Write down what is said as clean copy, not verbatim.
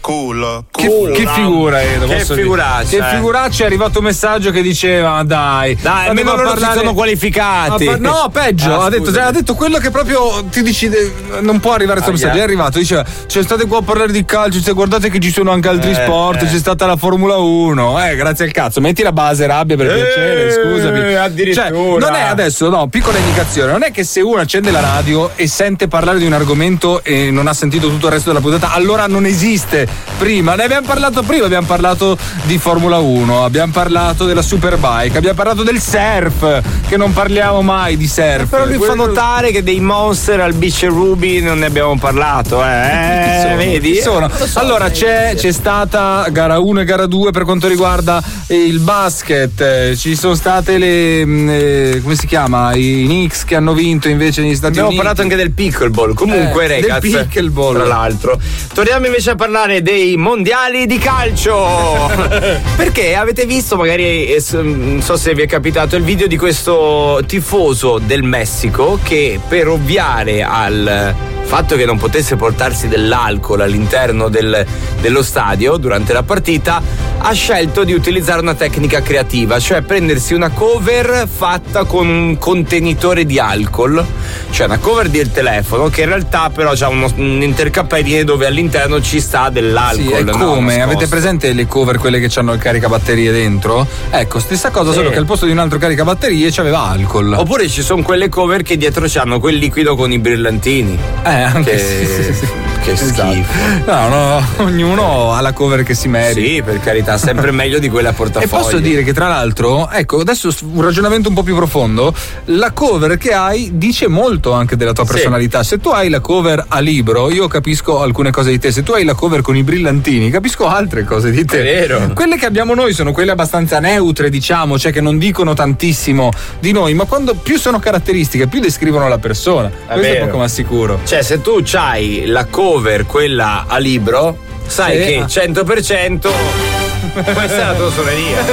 Cool. Che figura, Edo, che figuraccia. Che figuraccia, è arrivato un messaggio che diceva dai, almeno loro si sono qualificati. No, peggio, ha detto quello che proprio ti dici non può arrivare questo messaggio. È arrivato, diceva c'è state qua a parlare di calcio, guardate che ci sono anche altri sport, c'è stata la Formula 1. Grazie al cazzo, metti la base, rabbia, per piacere, scusami. Addirittura. Cioè, non è adesso, no, piccola indicazione, non è che se uno accende la radio e sente parlare di un argomento e non ha sentito tutto il resto della puntata, allora non esiste. Prima, ne abbiamo parlato abbiamo parlato di Formula 1, abbiamo parlato della Superbike, abbiamo parlato del surf, che non parliamo mai di surf. Però mi fa notare che dei Monster al Beach Ruby non ne abbiamo parlato, vedi? Allora c'è stata gara 1 e gara 2 per quanto riguarda il basket, ci sono state le come si chiama? I Knicks che hanno vinto invece negli Stati Uniti. Abbiamo parlato anche del pickleball, comunque ragazzi, del pickleball. Tra l'altro torniamo invece a parlare dei mondiali di calcio. Perché avete visto, magari non so se vi è capitato, il video di questo tifoso del Messico che, per ovviare al fatto che non potesse portarsi dell'alcol all'interno dello stadio durante la partita, ha scelto di utilizzare una tecnica creativa, cioè prendersi una cover fatta con un contenitore di alcol, cioè una cover del telefono che in realtà però ha un intercapelli dove all'interno ci sta dell'alcol. Sì, è come, avete presente le cover quelle che hanno il caricabatterie dentro? Ecco, stessa cosa, solo che al posto di un altro caricabatterie c'aveva alcol. Oppure ci sono quelle cover che dietro c'hanno quel liquido con i brillantini. Anche sì. Che schifo. No, ognuno ha la cover che si merita. Sì, per carità, sempre meglio di quella a portafoglio. E posso dire che tra l'altro, ecco, adesso un ragionamento un po' più profondo, la cover che hai dice molto anche della tua personalità. Se tu hai la cover a libro, io capisco alcune cose di te. Se tu hai la cover con i brillantini, capisco altre cose di te. È vero. Quelle che abbiamo noi sono quelle abbastanza neutre, diciamo, cioè che non dicono tantissimo di noi, ma quando più sono caratteristiche, più descrivono la persona. Questo è poco ma sicuro. Cioè, se tu c'hai la cover, quella a libro, sai che 100% questa è la tua suoneria.